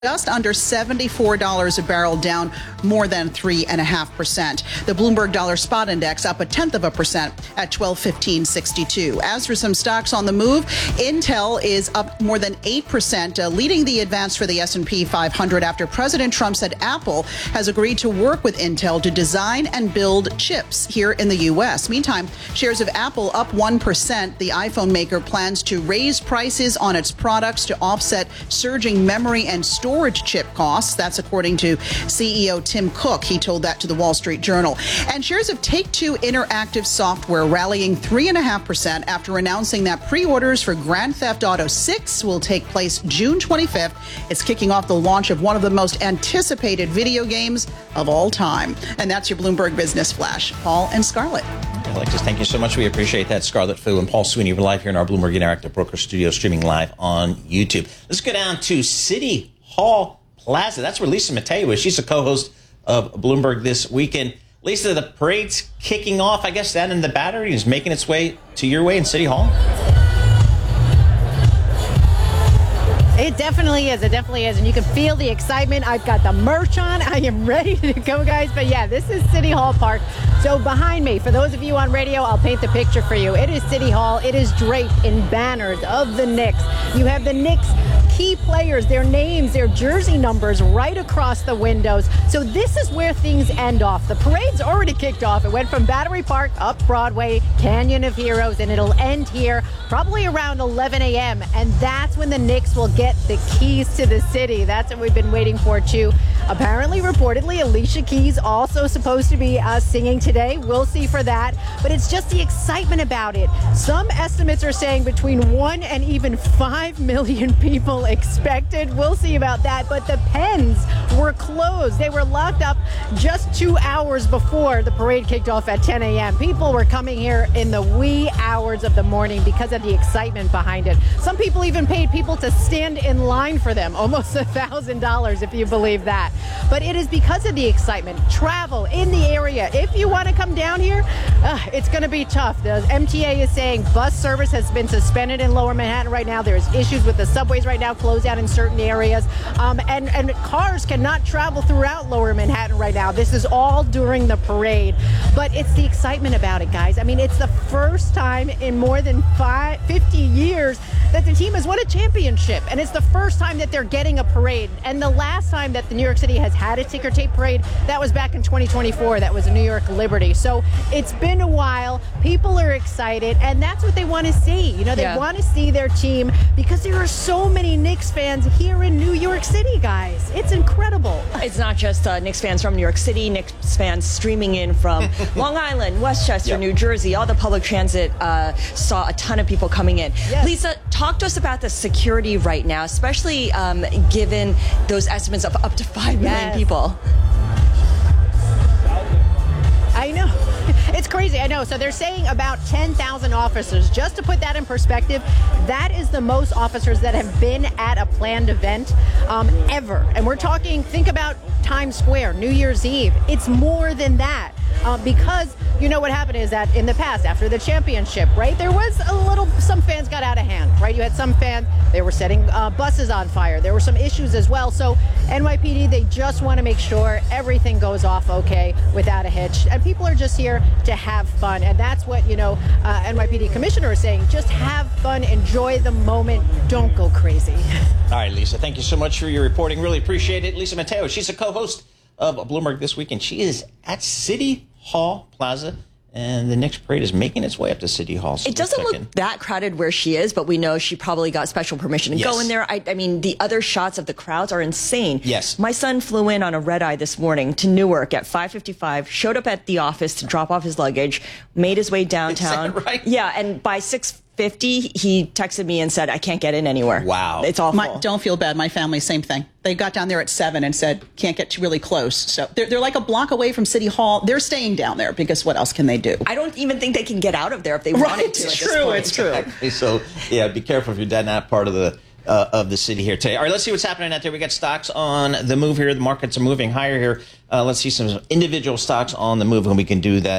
just under $74 a barrel, down more than 3.5%. The Bloomberg Dollar Spot Index up 0.1% at 1215.62. As for some stocks on the move, Intel is up more than 8%, leading the advance for the S&P 500 after President Trump said Apple has agreed to work with Intel to design and build chips here in the U.S. Meantime, shares of Apple up 1%. The iPhone maker plans to raise prices on its products to offset surging memory and storage chip costs. That's according to CEO Tim Cook. He told that to the Wall Street Journal. And shares of Take-Two Interactive Software rallying 3.5% after announcing that pre-orders for Grand Theft Auto 6 will take place June 25th. It's kicking off the launch of one of the most anticipated video games of all time. And that's your Bloomberg Business Flash. Paul and Scarlett. Alexis, thank you so much. We appreciate that. Scarlett Fu and Paul Sweeney, we're live here in our Bloomberg Interactive Broker Studio, streaming live on YouTube. Let's go down to City Hall Plaza. That's where Lisa Mateo is. She's a co-host of Bloomberg This Weekend. Lisa, the parade's kicking off, I guess, down in the Battery is making its way to your way in City Hall. It definitely is. It definitely is. And you can feel the excitement. I've got the merch on. I am ready to go, guys. But yeah, this is City Hall Park. So behind me, for those of you on radio, I'll paint the picture for you. It is City Hall. It is draped in banners of the Knicks. You have the Knicks key players, their names, their jersey numbers right across the windows. So this is where things end off. The parade's already kicked off. It went from Battery Park up Broadway, Canyon of Heroes, and it'll end here probably around 11 a.m. And that's when the Knicks will get the keys to the city. That's what we've been waiting for, too. Apparently, reportedly, Alicia Keys also supposed to be singing today. We'll see for that. But it's just the excitement about it. Some estimates are saying between 1 and even 5 million people expected. We'll see about that. But the pens were closed. They were locked up just 2 hours before the parade kicked off at 10 a.m. People were coming here in the wee hours of the morning because of the excitement behind it. Some people even paid people to stand in line for them, almost $1,000 if you believe that. But it is because of the excitement. Travel in the area. If you want to come down here, it's going to be tough. The MTA is saying bus service has been suspended in Lower Manhattan right now. There's issues with the subways right now, closed down in certain areas. And cars cannot travel throughout Lower Manhattan right now. This is all during the parade. But it's the excitement about it, guys. I mean, it's the first time in more than 50 years that the team has won a championship. And it's the first time that they're getting a parade. And the last time that the New York City has had a ticker tape parade, that was back in 2024. That was a New York Liberty. So it's been a while. People are excited, and that's what they want to see. You know, they want to see their team because there are so many Knicks fans here in New York City, guys. It's incredible. It's not just Knicks fans from New York City. Knicks fans streaming in from Long Island, Westchester, New Jersey. All the public transit saw a ton of people coming in. Yes. Lisa, talk to us about the security right now, especially given those estimates of up to 5 million people. I know. It's crazy. I know. So they're saying about 10,000 officers. Just to put that in perspective, that is the most officers that have been at a planned event ever. And we're talking, think about Times Square, New Year's Eve. It's more than that. Because you know what happened is that in the past, after the championship, right, there was some fans got out of hand, right? You had some fans, they were setting buses on fire. There were some issues as well. So NYPD, they just want to make sure everything goes off okay without a hitch. And people are just here to have fun. And that's what, NYPD commissioner is saying. Just have fun, enjoy the moment. Don't go crazy. All right, Lisa, thank you so much for your reporting. Really appreciate it. Lisa Mateo, she's a co-host of Bloomberg This Weekend. She is at City Hall Plaza, and the Knicks parade is making its way up to City Hall. So it doesn't look that crowded where she is, but we know she probably got special permission to go in there. I mean, the other shots of the crowds are insane. Yes. My son flew in on a red-eye this morning to Newark at 5:55, showed up at the office to drop off his luggage, made his way downtown. Is that right? Yeah, and by 6:50, he texted me and said, I can't get in anywhere. Wow. It's awful. Don't feel bad. My family, same thing. They got down there at 7 and said, can't get really close. So they're like a block away from City Hall. They're staying down there because what else can they do? I don't even think they can get out of there if they wanted to. It's true. It's true. Exactly. So, yeah, be careful if you're down that part of the city here today. All right, let's see what's happening out there. We got stocks on the move here. The markets are moving higher here. Let's see some individual stocks on the move, and we can do that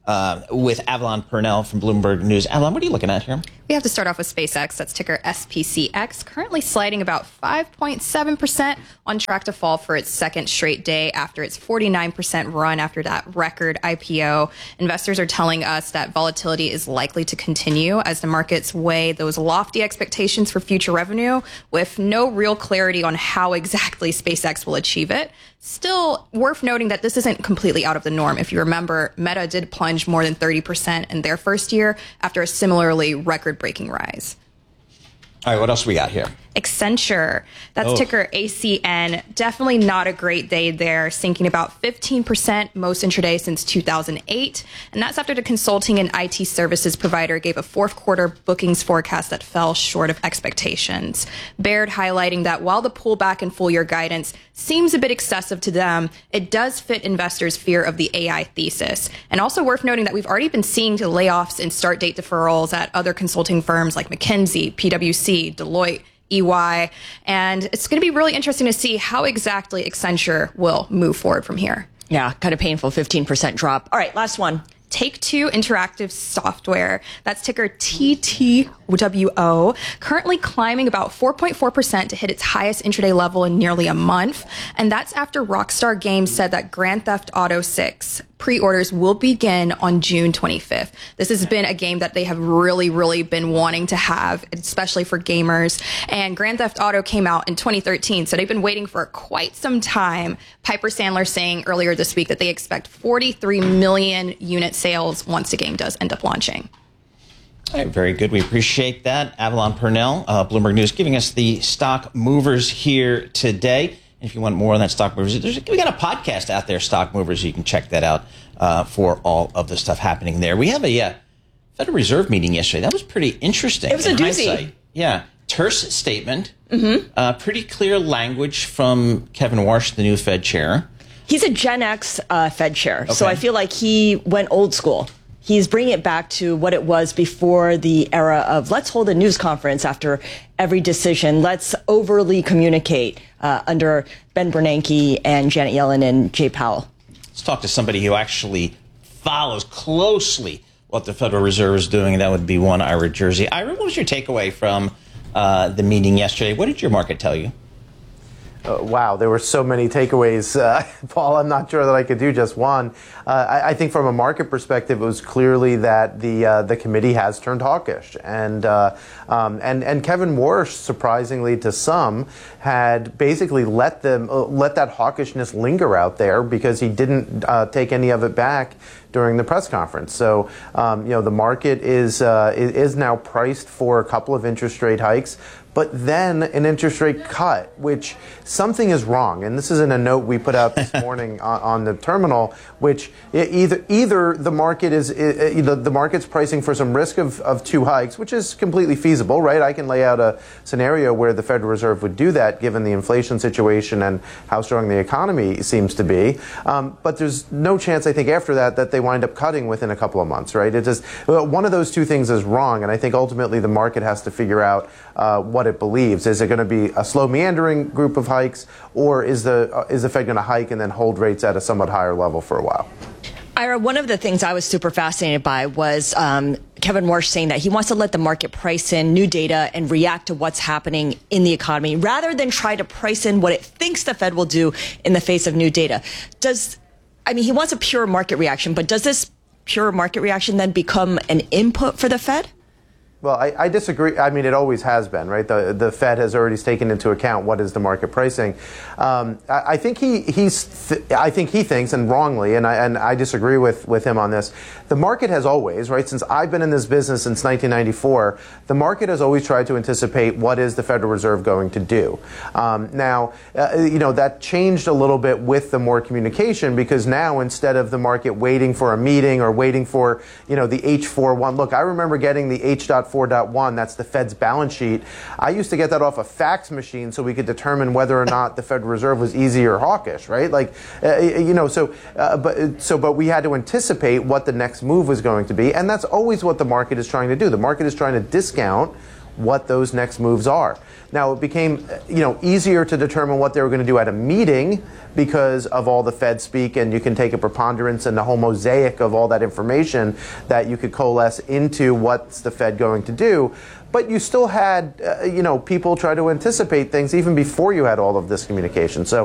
with Avalon Purnell from Bloomberg News. Avalon, what are you looking at here? We have to start off with SpaceX. That's ticker SPCX, currently sliding about 5.7%, on track to fall for its second straight day after its 49% run after that record IPO. Investors are telling us that volatility is likely to continue as the markets weigh those lofty expectations for future revenue with no real clarity on how exactly SpaceX will achieve it. Still, worth noting that this isn't completely out of the norm. If you remember, Meta did plunge more than 30% in their first year after a similarly record-breaking rise. All right, what else we got here? Accenture, that's ticker ACN. Definitely not a great day there, sinking about 15% most intraday since 2008. And that's after the consulting and IT services provider gave a fourth quarter bookings forecast that fell short of expectations. Baird highlighting that while the pullback in full year guidance seems a bit excessive to them, it does fit investors' fear of the AI thesis. And also worth noting that we've already been seeing the layoffs and start date deferrals at other consulting firms like McKinsey, PwC, Deloitte, EY, and it's going to be really interesting to see how exactly Accenture will move forward from here. Yeah, kind of painful, 15% drop. All right, last one. Take-Two Interactive Software, that's ticker TTWO, currently climbing about 4.4% to hit its highest intraday level in nearly a month. And that's after Rockstar Games said that Grand Theft Auto 6 pre-orders will begin on June 25th. This has been a game that they have really been wanting to have, especially for gamers. And Grand Theft Auto came out in 2013, so they've been waiting for quite some time. Piper Sandler saying earlier this week that they expect 43 million unit sales once the game does end up launching. All right, very good. We appreciate that. Avalon Purnell, Bloomberg News, giving us the stock movers here today. And if you want more on that stock movers, we got a podcast out there, Stock Movers. You can check that out for all of the stuff happening there. We have a Federal Reserve meeting yesterday. That was pretty interesting. It was a doozy. Hindsight. Yeah. Terse statement. Pretty clear language from Kevin Warsh, the new Fed chair. He's a Gen X Fed chair, Okay. so I feel like he went old school. He's bringing it back to what it was before the era of let's hold a news conference after every decision. Let's overly communicate under Ben Bernanke and Janet Yellen and Jay Powell. Let's talk to somebody who actually follows closely what the Federal Reserve is doing. That would be one Ira Jersey. Ira, what was your takeaway from the meeting yesterday? What did your market tell you? Wow, there were so many takeaways, Paul. I'm not sure that I could do just one. I think from a market perspective, it was clearly that the committee has turned hawkish, and Kevin Warsh, surprisingly to some, had basically let that hawkishness linger out there because he didn't take any of it back during the press conference. So the market is now priced for a couple of interest rate hikes, but then an interest rate cut, which something is wrong. And this is in a note we put out this morning on the terminal, which either the market is the market's pricing for some risk of two hikes, which is completely feasible, right? I can lay out a scenario where the Federal Reserve would do that given the inflation situation and how strong the economy seems to be. But there's no chance, I think, after that they wind up cutting within a couple of months, right? It just one of those two things is wrong, and I think ultimately the market has to figure out what it believes. Is it going to be a slow meandering group of hikes, or is the Fed going to hike and then hold rates at a somewhat higher level for a while? Ira, one of the things I was super fascinated by was Kevin Warsh saying that he wants to let the market price in new data and react to what's happening in the economy rather than try to price in what it thinks the Fed will do in the face of new data. He wants a pure market reaction, but does this pure market reaction then become an input for the Fed? Well, I disagree. I mean, it always has been, right? The Fed has already taken into account what is the market pricing. I think he thinks, and wrongly, and I disagree with him on this. The market has always, right, since I've been in this business since 1994, the market has always tried to anticipate what is the Federal Reserve going to do. Now, that changed a little bit with the more communication, because now instead of the market waiting for a meeting or waiting for, the H4.1, look, I remember getting the H.4.1, that's the Fed's balance sheet. I used to get that off a fax machine so we could determine whether or not the Federal Reserve was easy or hawkish, right? But we had to anticipate what the next move was going to be, and that's always what the market is trying to do. The market is trying to discount what those next moves are. Now, it became, easier to determine what they were going to do at a meeting because of all the Fed speak, and you can take a preponderance and the whole mosaic of all that information that you could coalesce into what's the Fed going to do. But you still had, people try to anticipate things even before you had all of this communication. So